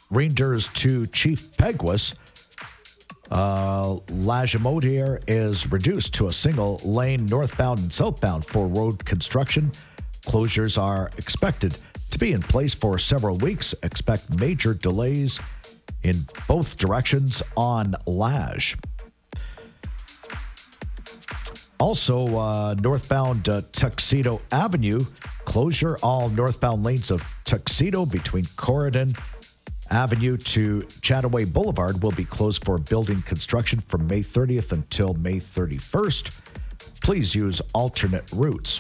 Rangers to Chief Peguis. Lagimodiere is reduced to a single lane northbound and southbound for road construction. Closures are expected to be in place for several weeks. Expect major delays in both directions on Lage. Also, northbound Tuxedo Avenue, closure all northbound lanes of Tuxedo between Corridon Avenue to Chataway Boulevard will be closed for building construction from May 30th until May 31st. Please use alternate routes.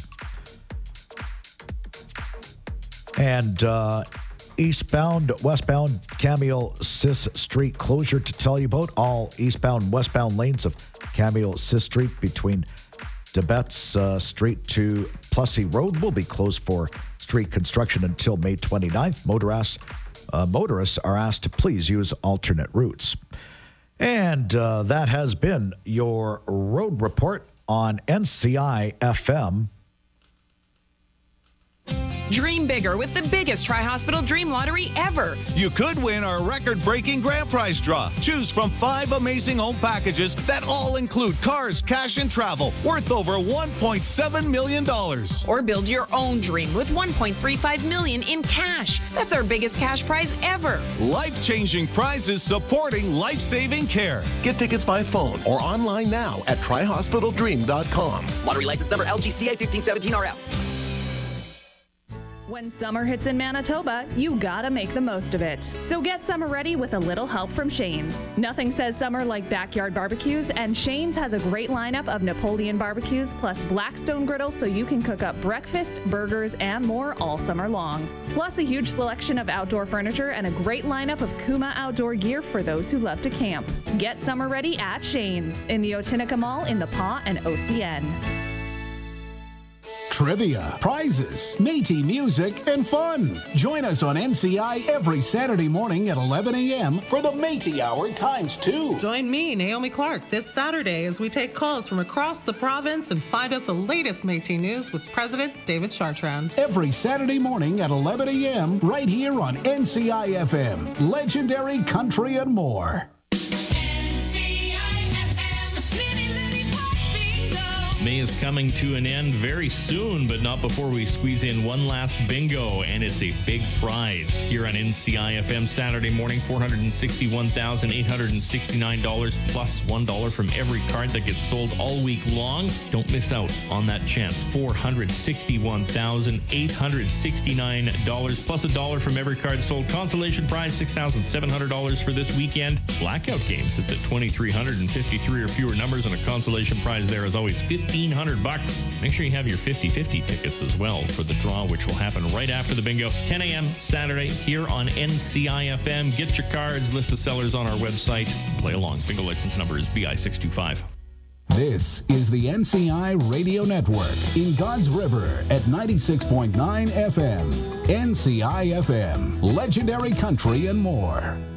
And eastbound, westbound Camille Sis Street closure to tell you about. All eastbound, westbound lanes of Camille Sis Street between Debets Street to Plessy Road will be closed for street construction until May 29th. Motorists are asked to please use alternate routes. And that has been your road report on NCI FM. Dream bigger with the biggest Tri-Hospital Dream Lottery ever. You could win our record-breaking grand prize draw. Choose from 5 amazing home packages that all include cars, cash, and travel worth over $1.7 million. Or build your own dream with $1.35 million in cash. That's our biggest cash prize ever. Life-changing prizes supporting life-saving care. Get tickets by phone or online now at TriHospitalDream.com. Lottery license number LGCA 1517RL. When summer hits in Manitoba, you gotta make the most of it. So get summer ready with a little help from Shane's. Nothing says summer like backyard barbecues, and Shane's has a great lineup of Napoleon barbecues plus Blackstone griddles so you can cook up breakfast, burgers, and more all summer long. Plus a huge selection of outdoor furniture and a great lineup of Kuma outdoor gear for those who love to camp. Get summer ready at Shane's in the Otinica Mall in the Pas and OCN. Trivia, prizes, Métis music, and fun. Join us on NCI every Saturday morning at 11 a.m. for the Métis Hour ×2. Join me, Naomi Clark, this Saturday as we take calls from across the province and find out the latest Métis news with President David Chartrand. Every Saturday morning at 11 a.m. right here on NCI FM. Legendary country and more. May is coming to an end very soon, but not before we squeeze in one last bingo, and it's a big prize here on NCI FM Saturday morning. $461,869 plus $1 from every card that gets sold all week long. Don't miss out on that chance. $461,869 plus $1 from every card sold. Consolation prize $6,700 for this weekend. Blackout games, it's at 2,353 or fewer numbers, and a consolation prize there is always $1,500. Make sure you have your 50-50 tickets as well for the draw, which will happen right after the bingo. 10 a.m. Saturday here on NCI FM. Get your cards, list of sellers on our website. Play along. Bingo license number is BI625. This is the NCI Radio Network in God's River at 96.9 FM. NCI FM, legendary country and more.